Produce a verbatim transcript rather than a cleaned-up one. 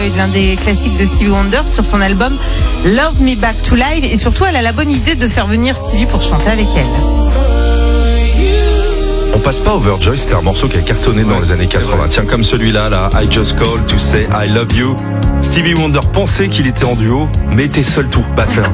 L'un des classiques de Stevie Wonder sur son album Love Me Back to Life, et surtout elle a la bonne idée de faire venir Stevie pour chanter avec elle. On passe pas Overjoy, c'était un morceau qui a cartonné dans ouais, les années quatre-vingts. Tiens, comme celui-là, là, I Just Called to Say I Love You. Stevie Wonder pensait qu'il était en duo, mais était seul tout. Bah, c'est un,